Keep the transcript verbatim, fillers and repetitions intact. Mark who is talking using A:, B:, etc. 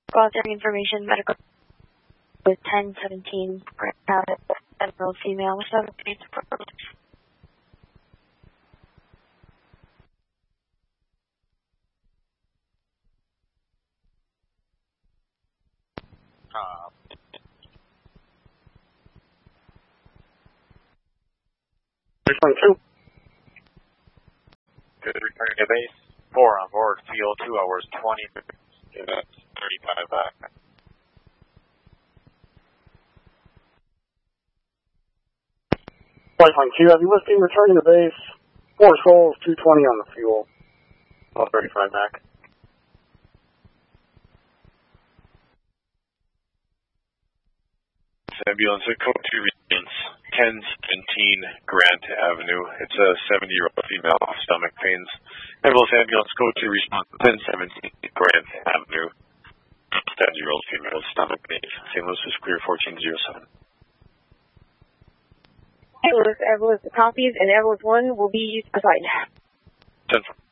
A: Voluntary information, medical with ten seventeen, federal female, seven eight four.
B: Uh,
C: six one two.
B: Good, returning to base. Four on board, fuel two hours, twenty minutes. Yeah, that's thirty-five back.
C: Flight line two, heavy lifting, returning to base. Four souls, two twenty on the fuel.
B: All thirty-five back. Ambulance at code two regions, ten seventeen Grant Avenue. It's a seventy-year-old female, stomach pains. Ambulance, ambulance, code two response, ten seventeen Grant Avenue. seventy-year-old female, stomach pains. Saint Louis is clear, fourteen oh seven.
A: Saint Louis, Evelyn copies, and Evelyn one will be assigned.
B: ten